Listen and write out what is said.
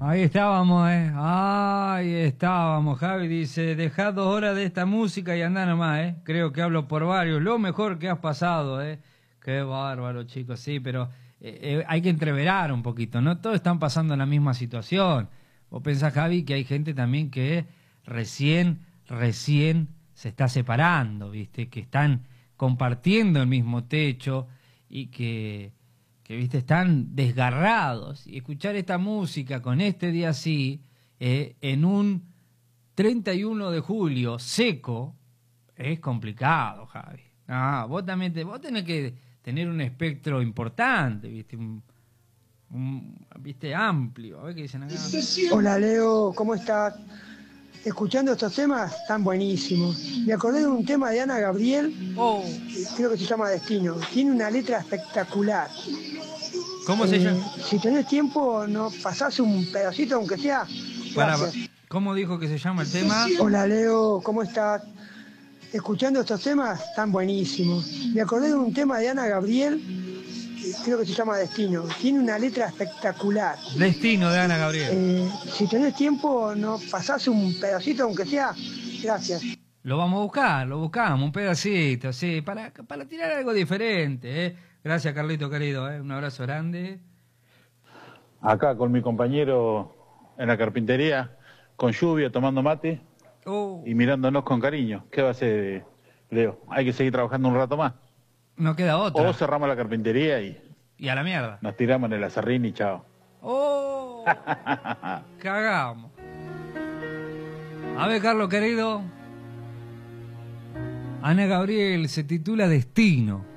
Ahí estábamos, Ahí estábamos. Javi dice, dejá 2 horas de esta música y andá nomás, Creo que hablo por varios. Lo mejor que has pasado, Qué bárbaro, chicos. Sí, pero hay que entreverar un poquito, ¿no? Todos están pasando la misma situación. Vos pensás, Javi, que hay gente también que recién se está separando, ¿viste? Que están compartiendo el mismo techo y que viste, están desgarrados. Y escuchar esta música con este día así, en un 31 de julio seco, es complicado, Javi. Vos también vos tenés que tener un espectro importante, viste, viste, amplio. A ver qué dicen acá. Hola Leo, ¿cómo estás? Escuchando estos temas tan buenísimos. Me acordé de un tema de Ana Gabriel, creo que se llama Destino. Tiene una letra espectacular. ¿Cómo se llama? Si tenés tiempo, no pasás un pedacito, aunque sea. Gracias. ¿Cómo dijo que se llama el tema? Hola Leo, ¿cómo estás? Escuchando estos temas tan buenísimos. Me acordé de un tema de Ana Gabriel, creo que se llama Destino. Tiene una letra espectacular. Destino de Ana Gabriel. Si tenés tiempo, no pasás un pedacito, aunque sea. Gracias. Lo vamos a buscar, lo buscamos, un pedacito, sí, para tirar algo diferente, Gracias, Carlito, querido, Un abrazo grande. Acá con mi compañero en la carpintería, con lluvia, tomando mate y mirándonos con cariño. ¿Qué va a hacer, Leo? Hay que seguir trabajando un rato más. No queda otra. O cerramos la carpintería y a la mierda. Nos tiramos en el aserrín y chao. ¡Oh! Cagamos. A ver, Carlos, querido. Ana Gabriel se titula Destino.